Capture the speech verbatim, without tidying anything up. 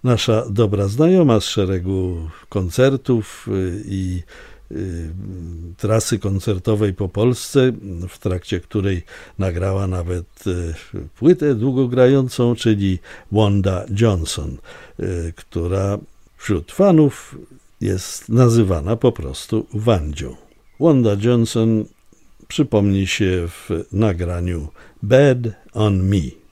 Nasza dobra znajoma z szeregu koncertów i trasy koncertowej po Polsce, w trakcie której nagrała nawet płytę długogrającą, czyli Wanda Johnson, która wśród fanów jest nazywana po prostu Wandzią. Wanda Johnson przypomni się w nagraniu Bad on Me.